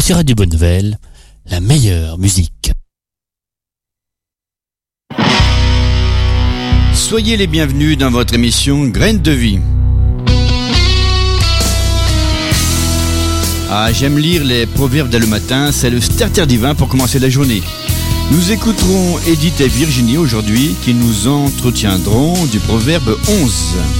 Et sur Radio Bonne Nouvelle, la meilleure musique. Soyez les bienvenus dans votre émission Graines de vie. Ah, j'aime lire les proverbes dès le matin, c'est le starter divin pour commencer la journée. Nous écouterons Edith et Virginie aujourd'hui qui nous entretiendront du proverbe 11.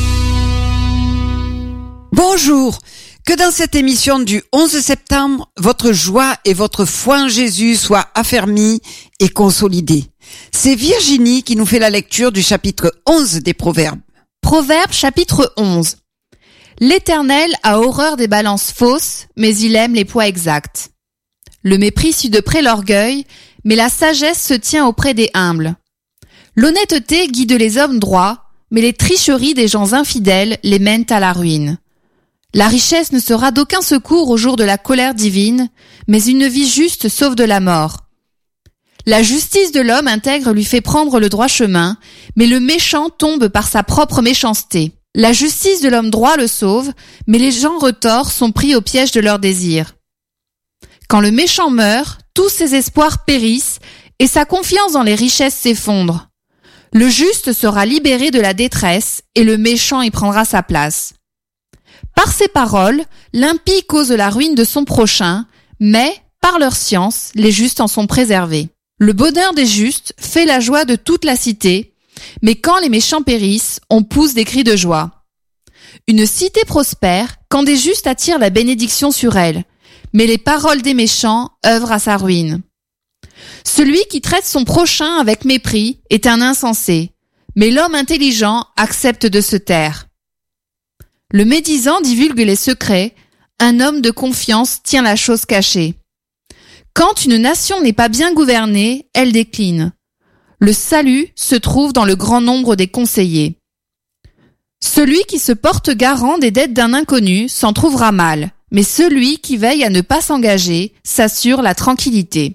Bonjour, que dans cette émission du 11 septembre, votre joie et votre foi en Jésus soient affermies et consolidées. C'est Virginie qui nous fait la lecture du chapitre 11 des Proverbes. Proverbe chapitre 11. L'Éternel a horreur des balances fausses, mais il aime les poids exacts. Le mépris suit de près l'orgueil, mais la sagesse se tient auprès des humbles. L'honnêteté guide les hommes droits, mais les tricheries des gens infidèles les mènent à la ruine. La richesse ne sera d'aucun secours au jour de la colère divine, mais une vie juste sauve de la mort. La justice de l'homme intègre lui fait prendre le droit chemin, mais le méchant tombe par sa propre méchanceté. La justice de l'homme droit le sauve, mais les gens retors sont pris au piège de leurs désirs. Quand le méchant meurt, tous ses espoirs périssent et sa confiance dans les richesses s'effondre. Le juste sera libéré de la détresse et le méchant y prendra sa place. Par ses paroles, l'impie cause la ruine de son prochain, mais, par leur science, les justes en sont préservés. Le bonheur des justes fait la joie de toute la cité, mais quand les méchants périssent, on pousse des cris de joie. Une cité prospère quand des justes attirent la bénédiction sur elle, mais les paroles des méchants œuvrent à sa ruine. Celui qui traite son prochain avec mépris est un insensé, mais l'homme intelligent accepte de se taire. Le médisant divulgue les secrets, un homme de confiance tient la chose cachée. Quand une nation n'est pas bien gouvernée, elle décline. Le salut se trouve dans le grand nombre des conseillers. Celui qui se porte garant des dettes d'un inconnu s'en trouvera mal, mais celui qui veille à ne pas s'engager s'assure la tranquillité.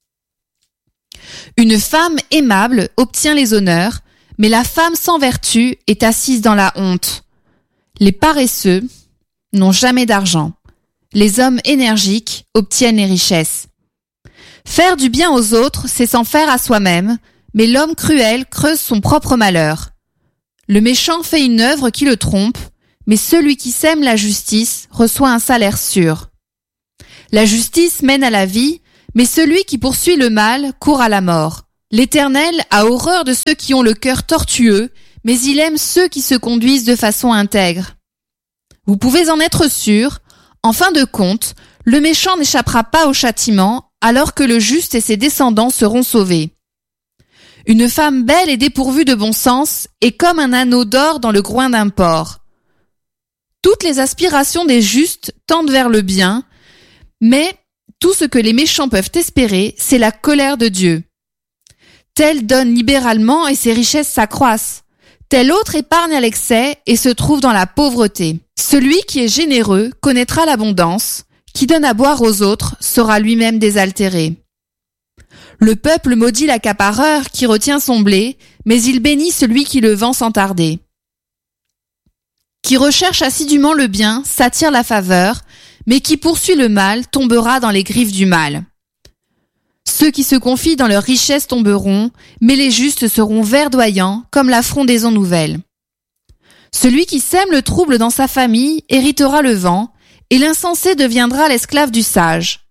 Une femme aimable obtient les honneurs, mais la femme sans vertu est assise dans la honte. Les paresseux n'ont jamais d'argent. Les hommes énergiques obtiennent les richesses. Faire du bien aux autres, c'est s'en faire à soi-même, mais l'homme cruel creuse son propre malheur. Le méchant fait une œuvre qui le trompe, mais celui qui sème la justice reçoit un salaire sûr. La justice mène à la vie, mais celui qui poursuit le mal court à la mort. L'Éternel a horreur de ceux qui ont le cœur tortueux, mais il aime ceux qui se conduisent de façon intègre. Vous pouvez en être sûr, en fin de compte, le méchant n'échappera pas au châtiment, alors que le juste et ses descendants seront sauvés. Une femme belle et dépourvue de bon sens est comme un anneau d'or dans le groin d'un porc. Toutes les aspirations des justes tendent vers le bien, mais tout ce que les méchants peuvent espérer, c'est la colère de Dieu. Tel donne libéralement et ses richesses s'accroissent. Tel autre épargne à l'excès et se trouve dans la pauvreté. Celui qui est généreux connaîtra l'abondance, qui donne à boire aux autres sera lui-même désaltéré. Le peuple maudit l'accapareur qui retient son blé, mais il bénit celui qui le vend sans tarder. Qui recherche assidûment le bien s'attire la faveur, mais qui poursuit le mal tombera dans les griffes du mal. Ceux qui se confient dans leurs richesses tomberont, mais les justes seront verdoyants comme la frondaison nouvelle. Celui qui sème le trouble dans sa famille héritera le vent, et l'insensé deviendra l'esclave du sage.